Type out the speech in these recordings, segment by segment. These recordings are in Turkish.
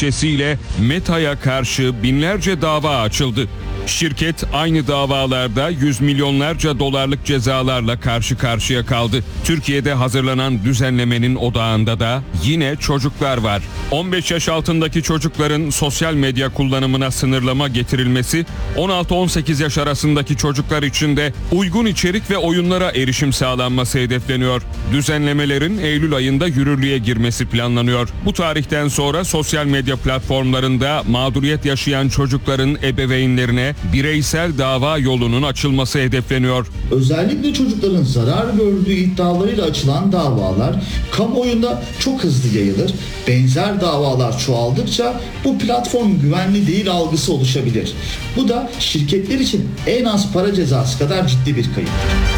gerekçesiyle Meta'ya karşı binlerce dava açıldı. Şirket aynı davalarda yüz milyonlarca dolarlık cezalarla karşı karşıya kaldı. Türkiye'de hazırlanan düzenlemenin odağında da yine çocuklar var. 15 yaş altındaki çocukların sosyal medya kullanımına sınırlama getirilmesi, 16-18 yaş arasındaki çocuklar için de uygun içerik ve oyunlara erişim sağlanması hedefleniyor. Düzenlemelerin Eylül ayında yürürlüğe girmesi planlanıyor. Bu tarihten sonra sosyal medya platformlarında mağduriyet yaşayan çocukların ebeveynlerine bireysel dava yolunun açılması hedefleniyor. Özellikle çocukların zarar gördüğü iddialarıyla açılan davalar kamuoyunda çok hızlı yayılır. Benzer davalar çoğaldıkça bu platform güvenli değil algısı oluşabilir. Bu da şirketler için en az para cezası kadar ciddi bir kayıptır.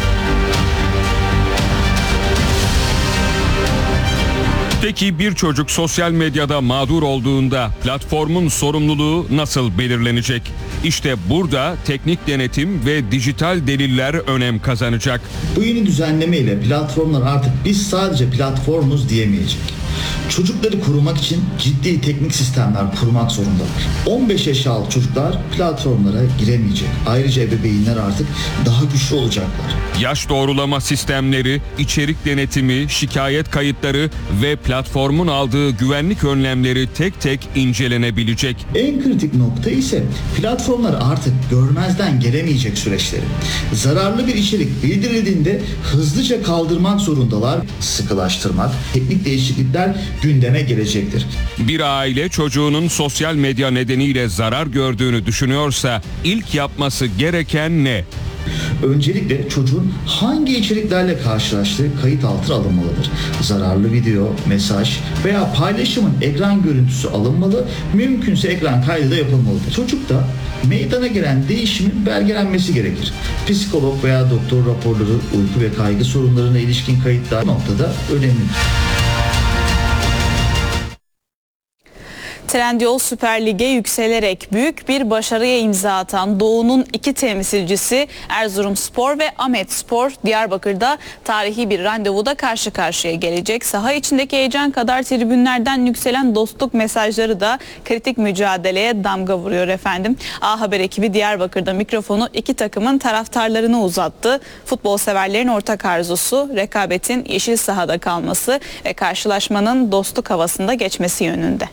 Peki bir çocuk sosyal medyada mağdur olduğunda platformun sorumluluğu nasıl belirlenecek? İşte burada teknik denetim ve dijital deliller önem kazanacak. Bu yeni düzenleme ile platformlar artık biz sadece platformuz diyemeyecek. Çocukları korumak için ciddi teknik sistemler kurmak zorundalar. 15 yaş altı çocuklar platformlara giremeyecek. Ayrıca ebeveynler artık daha güçlü olacaklar. Yaş doğrulama sistemleri, içerik denetimi, şikayet kayıtları ve platformun aldığı güvenlik önlemleri tek tek incelenebilecek. En kritik nokta ise platformlar artık görmezden gelemeyecek süreçleri. Zararlı bir içerik bildirildiğinde hızlıca kaldırmak zorundalar. Sıkılaştırmak, teknik değişiklikler gündeme gelecektir. Bir aile çocuğunun sosyal medya nedeniyle zarar gördüğünü düşünüyorsa ilk yapması gereken ne? Öncelikle çocuğun hangi içeriklerle karşılaştığı kayıt altına alınmalıdır. Zararlı video, mesaj veya paylaşımın ekran görüntüsü alınmalı, mümkünse ekran kaydı da yapılmalıdır. Çocuk da meydana gelen değişimin belgelenmesi gerekir. Psikolog veya doktor raporları, uyku ve kaygı sorunlarına ilişkin kayıtlar bu noktada önemlidir. Trendyol Süper Lig'e yükselerek büyük bir başarıya imza atan Doğu'nun iki temsilcisi Erzurumspor ve Ahmetspor Diyarbakır'da tarihi bir randevuda karşı karşıya gelecek. Saha içindeki heyecan kadar tribünlerden yükselen dostluk mesajları da kritik mücadeleye damga vuruyor efendim. A Haber ekibi Diyarbakır'da mikrofonu iki takımın taraftarlarına uzattı. Futbol severlerin ortak arzusu rekabetin yeşil sahada kalması ve karşılaşmanın dostluk havasında geçmesi yönünde.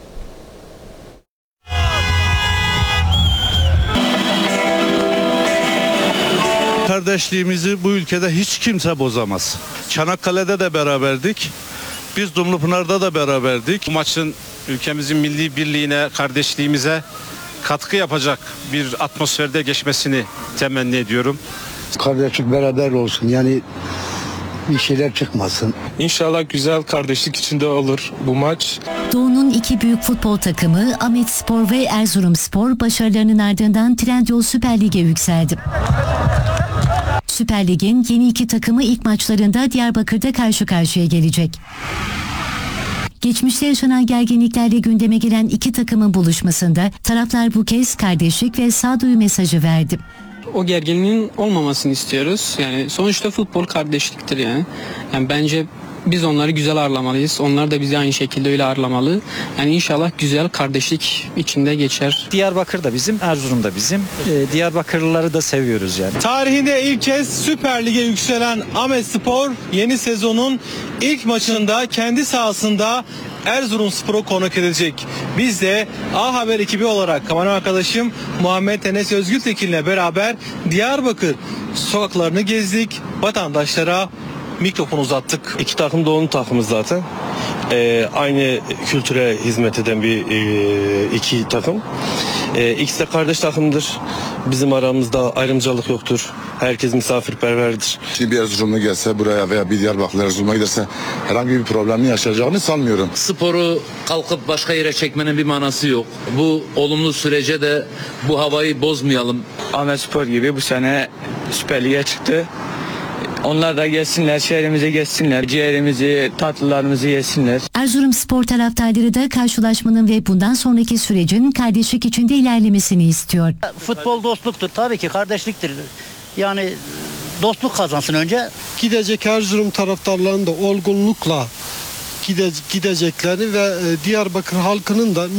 Kardeşliğimizi bu ülkede hiç kimse bozamaz. Çanakkale'de de beraberdik. Biz Dumlupınar'da da beraberdik. Bu maçın ülkemizin milli birliğine, kardeşliğimize katkı yapacak bir atmosferde geçmesini temenni ediyorum. Kardeşlik beraber olsun, yani bir şeyler çıkmasın. İnşallah güzel kardeşlik içinde olur bu maç. Doğu'nun iki büyük futbol takımı Ahmetspor ve Erzurumspor başarılarının ardından Trendyol Süper Lig'e yükseldi. Süper Lig'in yeni iki takımı ilk maçlarında Diyarbakır'da karşı karşıya gelecek. Geçmişte yaşanan gerginliklerle gündeme gelen iki takımın buluşmasında taraflar bu kez kardeşlik ve sağduyu mesajı verdi. O gerginliğin olmamasını istiyoruz. Yani sonuçta futbol kardeşliktir yani. Yani bence biz onları güzel ağırlamalıyız. Onlar da bizi aynı şekilde öyle ağırlamalı. Yani inşallah güzel kardeşlik içinde geçer. Diyarbakır da bizim, Erzurum da bizim. Diyarbakırlıları da seviyoruz yani. Tarihinde ilk kez Süper Lig'e yükselen Ahmetspor yeni sezonun ilk maçında kendi sahasında Erzurumspor'u konuk edecek. Biz de A Haber ekibi olarak kameraman arkadaşım Muhammed Enes Özgültekin'le beraber Diyarbakır sokaklarını gezdik. Vatandaşlara mikrofon uzattık. İki takım Doğu'nun takımı zaten. Aynı kültüre hizmet eden iki takım. İkisi de kardeş takımdır. Bizim aramızda ayrımcılık yoktur. Herkes misafirperverdir. Şimdi bir Erzurumlu gelse buraya veya bir Diyarbakır Erzurum'a giderse herhangi bir problemini yaşayacağını sanmıyorum. Sporu kalkıp başka yere çekmenin bir manası yok. Bu olumlu sürece de bu havayı bozmayalım. Ahmetspor gibi bu sene Süper Lig'e çıktı. Onlar da gelsinler, şehrimize geçsinler, ciğerimizi, tatlılarımızı yesinler. Erzurumspor taraftarları da karşılaşmanın ve bundan sonraki sürecin kardeşlik içinde ilerlemesini istiyor. Futbol dostluktur, tabii ki kardeşliktir. Yani dostluk kazansın önce. Gidecek Erzurum taraftarlarının da olgunlukla gideceklerini ve Diyarbakır halkının da